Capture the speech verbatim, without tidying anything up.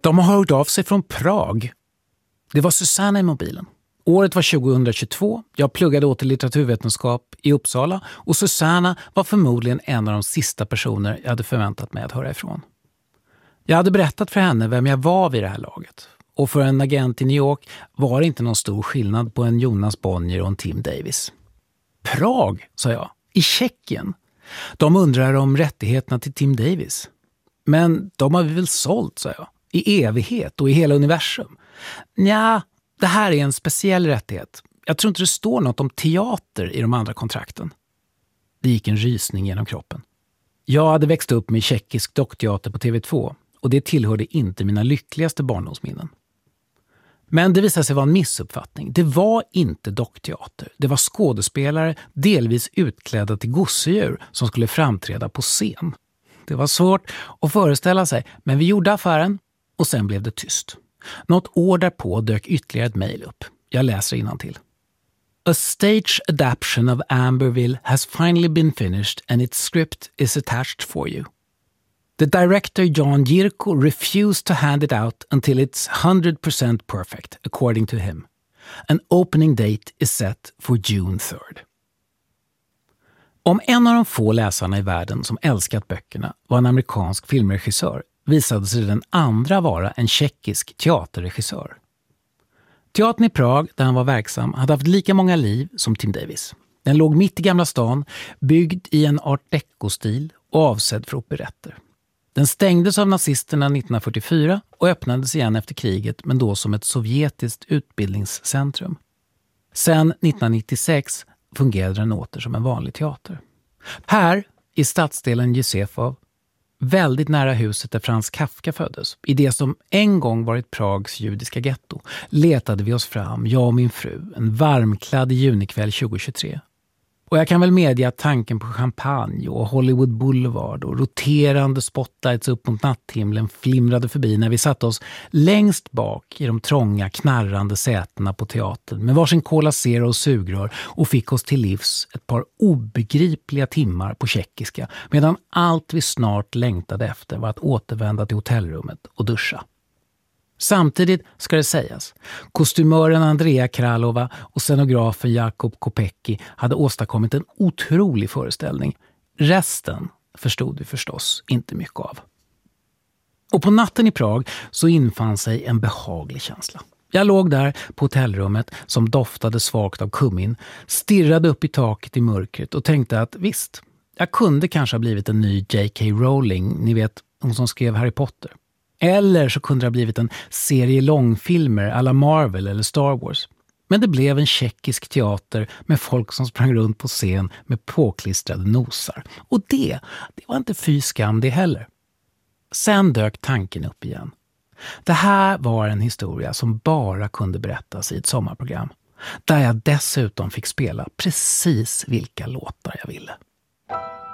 De har hört av sig från Prag. Det var Susanna i mobilen. Året var tjugohundratjugotvå. Jag pluggade åt litteraturvetenskap i Uppsala och Susanna var förmodligen en av de sista personer jag hade förväntat mig att höra ifrån. Jag hade berättat för henne vem jag var vid det här laget. Och för en agent i New York var det inte någon stor skillnad på en Jonas Bonnier och en Tim Davis. Prag, sa jag. I Tjeckien. De undrar om rättigheterna till Tim Davis. Men de har vi väl sålt, sa jag. I evighet och i hela universum. Nja, det här är en speciell rättighet. Jag tror inte det står något om teater i de andra kontrakten. Det gick en rysning genom kroppen. Jag hade växt upp med tjeckisk dockteater på T V två och det tillhörde inte mina lyckligaste barndomsminnen. Men det visade sig vara en missuppfattning. Det var inte dockteater. Det var skådespelare delvis utklädda till gosedjur som skulle framträda på scen. Det var svårt att föreställa sig, men vi gjorde affären och sen blev det tyst. Något år därpå dök ytterligare ett mejl upp. Jag läser innantill. A stage adaptation of Amberville has finally been finished and its script is attached for you. The director Jan Jirko refused to hand it out until it's one hundred percent perfect, according to him. An opening date is set for June third. Om en av de få läsarna i världen som älskat böckerna var en amerikansk filmregissör visade sig den andra vara en tjeckisk teaterregissör. Teatern i Prag, där han var verksam, hade haft lika många liv som Tim Davis. Den låg mitt i Gamla stan, byggd i en art deco-stil och avsedd för operetter. Den stängdes av nazisterna nittonhundrafyrtiofyra och öppnades igen efter kriget, men då som ett sovjetiskt utbildningscentrum. Sen nittonhundranittiosex fungerade den åter som en vanlig teater. Här, i stadsdelen Josefov, väldigt nära huset där Franz Kafka föddes, i det som en gång varit Prags judiska getto, letade vi oss fram, jag och min fru, en varmkladd junikväll tjugohundratjugotre. Och jag kan väl medge att tanken på champagne och Hollywood Boulevard och roterande spotlights upp mot natthimlen flimrade förbi när vi satte oss längst bak i de trånga, knarrande sätena på teatern med varsin Cola Zero och sugrör och fick oss till livs ett par obegripliga timmar på tjeckiska medan allt vi snart längtade efter var att återvända till hotellrummet och duscha. Samtidigt ska det sägas, kostymören Andrea Kralova och scenografen Jakob Kopecki hade åstadkommit en otrolig föreställning. Resten förstod vi förstås inte mycket av. Och på natten i Prag så infann sig en behaglig känsla. Jag låg där på hotellrummet som doftade svagt av kummin, stirrade upp i taket i mörkret och tänkte att visst, jag kunde kanske ha blivit en ny J K Rowling, ni vet, hon som skrev Harry Potter. Eller så kunde det ha blivit en serie långfilmer alla Marvel eller Star Wars. Men det blev en tjeckisk teater med folk som sprang runt på scen med påklistrade nosar. Och det, det var inte fy skam det heller. Sen dök tanken upp igen. Det här var en historia som bara kunde berättas i ett sommarprogram. Där jag dessutom fick spela precis vilka låtar jag ville.